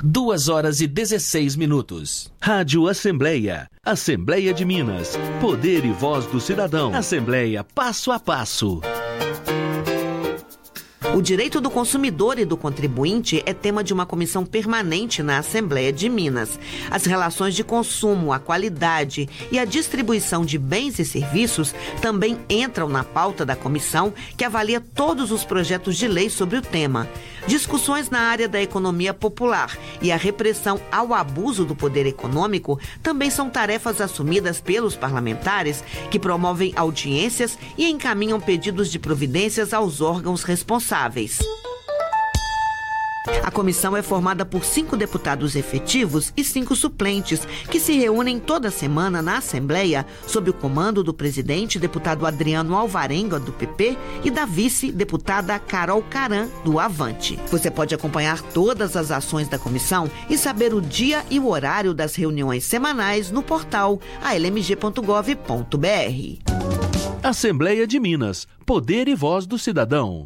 2h16. Rádio Assembleia. Assembleia de Minas. Poder e voz do cidadão. Assembleia passo a passo. O direito do consumidor e do contribuinte é tema de uma comissão permanente na Assembleia de Minas. As relações de consumo, a qualidade e a distribuição de bens e serviços também entram na pauta da comissão, que avalia todos os projetos de lei sobre o tema. Discussões na área da economia popular e a repressão ao abuso do poder econômico também são tarefas assumidas pelos parlamentares, que promovem audiências e encaminham pedidos de providências aos órgãos responsáveis. A comissão é formada por 5 deputados efetivos e 5 suplentes, que se reúnem toda semana na Assembleia, sob o comando do presidente, deputado Adriano Alvarenga, do PP, e da vice, deputada Carol Caran, do Avante. Você pode acompanhar todas as ações da comissão e saber o dia e o horário das reuniões semanais no portal almg.gov.br. Assembleia de Minas. Poder e voz do cidadão.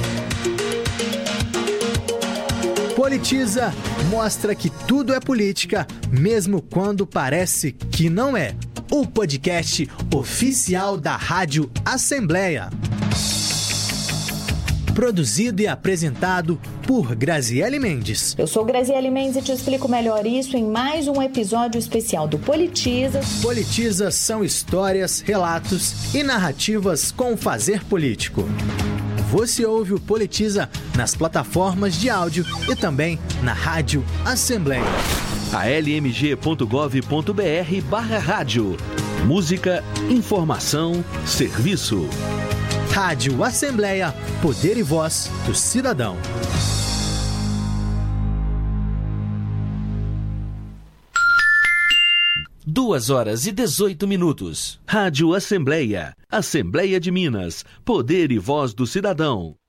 Politiza mostra que tudo é política, mesmo quando parece que não é. O podcast oficial da Rádio Assembleia. Produzido e apresentado por Graziele Mendes. Eu sou Graziele Mendes e te explico melhor isso em mais um episódio especial do Politiza. Politiza são histórias, relatos e narrativas com fazer político. Você ouve o Politiza nas plataformas de áudio e também na Rádio Assembleia. almg.gov.br/rádio. Música, informação, serviço. Rádio Assembleia, poder e voz do cidadão. Duas horas e 18 minutos. Rádio Assembleia. Assembleia de Minas. Poder e voz do cidadão.